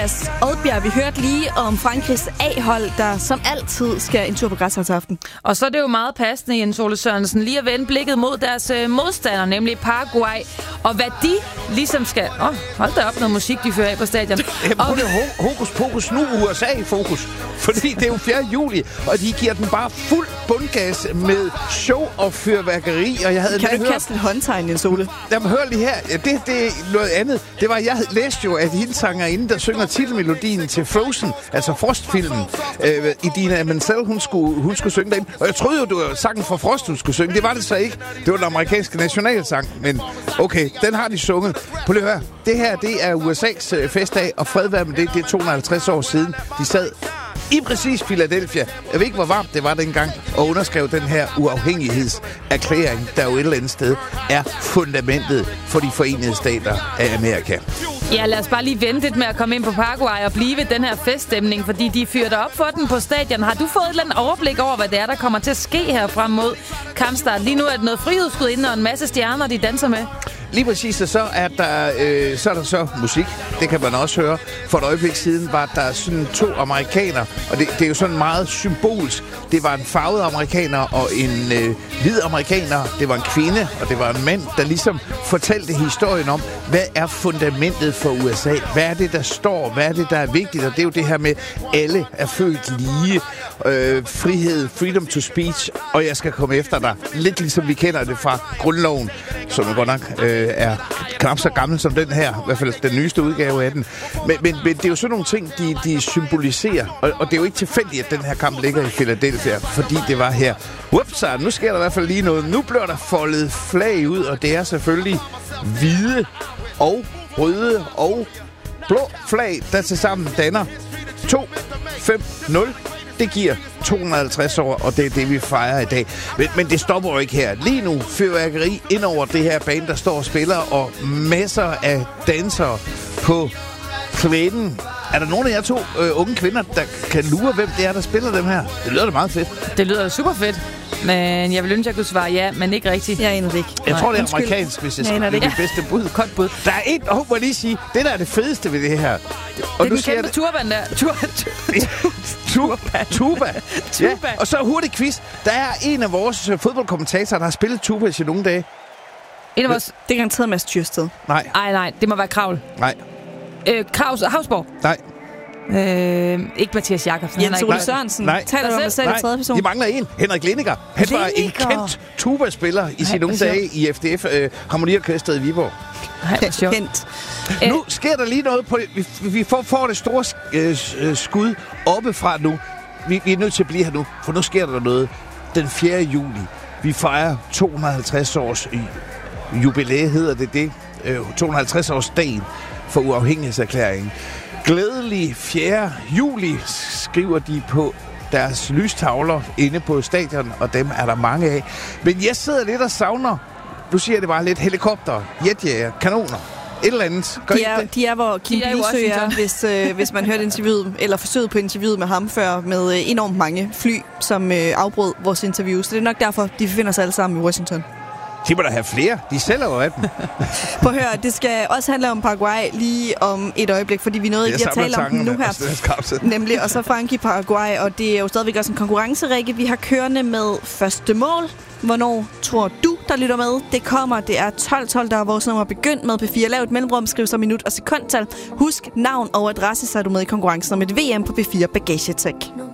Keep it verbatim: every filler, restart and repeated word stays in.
Oddbjerg, vi hørte lige om Frankrigs A-hold, der som altid skal en tur på græsset til aften. Og så er det jo meget passende, Jens Ole Sørensen, lige at vende blikket mod deres øh, modstander, nemlig Paraguay. Og hvad de ligesom skal... Åh, oh, hold da op noget musik, de fører af på stadion. Jamen, og... det er hokus pokus, nu U S A i fokus. Fordi det er jo fjerde juli, og de giver den bare fuld bundgas med show og fyrværkeri. Og jeg havde kan du hørt... kaste en håndtegn, Jens Ole? Jamen, hør lige her. Ja, det, det er noget andet. Det var, jeg læste jo, at hende sangerinde, der synger titelmelodien til Frozen, altså Frost-filmen, øh, Idina Menzel, hun skulle, hun skulle synge den. Og jeg troede jo, det var sangen fra Frost, hun skulle synge. Det var det så ikke. Det var den amerikanske nationalsang. Men okay, den har de sunget. Prøv lige at høre. Det her, det er U S A's øh, festdag, og fred være med det. Det er to hundrede og halvtreds år siden. De sad i præcis Philadelphia. Jeg ved ikke, hvor varmt det var dengang, og underskrev den her uafhængighedserklæring, der jo et eller andet sted er fundamentet for de forenede stater af Amerika. Ja, lad os bare lige vente lidt med at komme ind på Paraguay og blive ved den her feststemning, fordi de fyrter op for den på stadion. Har du fået et eller andet overblik over, hvad det er, der kommer til at ske her frem mod kampstart? Lige nu er det noget frihedsskud inde og en masse stjerner, de danser med. Lige præcis, og så er der, øh, så er der så musik. Det kan man også høre. For et øjeblik siden var der sådan to amerikanere, og det, det er jo sådan meget symbolsk. Det var en farvet amerikaner og en øh, hvid amerikaner. Det var en kvinde, og det var en mand, der ligesom fortalte historien om, hvad er fundamentet for U S A? Hvad er det, der står? Hvad er det, der er vigtigt? Og det er jo det her med, alle er født lige. Øh, frihed, freedom to speech, og jeg skal komme efter dig. Lidt ligesom vi kender det fra grundloven, som jo godt nok øh, er knap så gammel som den her, i hvert fald den nyeste udgave af den. Men, men, men det er jo sådan nogle ting, de, de symboliserer, og, og det er jo ikke tilfældigt, at den her kamp ligger i Philadelphia, fordi det var her. Ups, nu sker der i hvert fald lige noget. Nu bliver der foldet flag ud, og det er selvfølgelig hvide og røde og blå flag, der tilsammen danner to fem nul. Det giver to hundrede og halvtreds år, og det er det, vi fejrer i dag. Men, men det stopper jo ikke her. Lige nu fyrværkeri ind over det her bane, der står og spiller, og masser af dansere på plænen. Er der nogen af jer to øh, unge kvinder, der kan lure, hvem det er, der spiller dem her? Det lyder da meget fedt. Det lyder super fedt. Men jeg vil ønske, at jeg kunne svare ja, men ikke rigtigt. Jeg aner det ikke. Jeg tror, det er amerikansk, hvis jeg skal blive det bedste bud. Godt bud. Der er et, oh, må jeg lige sige, det der er det fedeste ved det her. Og det er den kæmpe det... turban der. Tur... tuba. Tuba. Tuba. Ja. Og så hurtig quiz. Der er en af vores fodboldkommentatorer, der har spillet tuba i nogle dage. En af vores... Det er garanteret Mads Thyrsted. Nej. Ej, nej. Det må være Kravl. Nej. Øh, Kravs... Havsborg. Nej. Øh, ikke Mathias Jacobsen. Jens Ole Sørensen. Nej. Taler du om dig selv i tredje person? De mangler en. Henrik Lindiger. Han var en kendt tuba-spiller i sine unge dage i F D F øh, Harmoniorkestret i Viborg. Kendt. Nu sker der lige noget på det. Vi, vi får, får det store øh, skud oppefra nu. Vi, vi er nødt til at blive her nu, for nu sker der noget. Den fjerde juli. Vi fejrer to hundrede og halvtreds års jubilæe, hedder det det. Øh, to hundrede og halvtreds års dagen for uafhængighedserklæringen. Glædelig fjerde juli, skriver de på deres lystavler inde på stadion, og dem er der mange af. Men jeg sidder lidt og savner, du siger det bare lidt, helikopter, jetjager, kanoner, et eller andet. Gør de, er, det? de er, hvor Kim Bilsø er, hvis, øh, hvis man hørte interviewet, eller forsøget på interviewet med ham før, med øh, enormt mange fly, som øh, afbrød vores interview. Så det er nok derfor, de befinder sig alle sammen i Washington. De må da have flere. De sælger jo af dem. Prøv at høre, det skal også handle om Paraguay lige om et øjeblik, fordi vi nåede ikke at tale om den nu her. Nemlig, og så Frankrig, Paraguay, og det er jo stadigvæk også en konkurrencerække, vi har kørende med første mål. Hvornår tror du, der lytter med? Det kommer, det er tolv tolv, der er vores nummer begyndt med P fire. Lav et mellemrum, skriv så minut og sekundtal. Husk navn og adresse, så er du med i konkurrencen om et V M på P fire Bagagetech.